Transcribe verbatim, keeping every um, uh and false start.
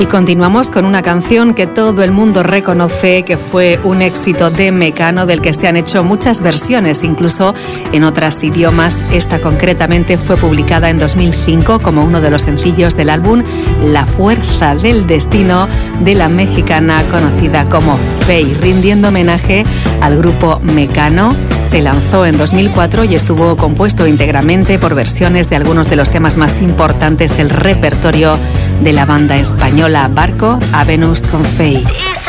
Y continuamos con una canción que todo el mundo reconoce que fue un éxito de Mecano, del que se han hecho muchas versiones, incluso en otros idiomas. Esta concretamente fue publicada en dos mil cinco como uno de los sencillos del álbum La Fuerza del Destino, de la mexicana conocida como Faye, rindiendo homenaje al grupo Mecano. Se lanzó en dos mil cuatro y estuvo compuesto íntegramente por versiones de algunos de los temas más importantes del repertorio de la banda española Barco a Venus con Faye.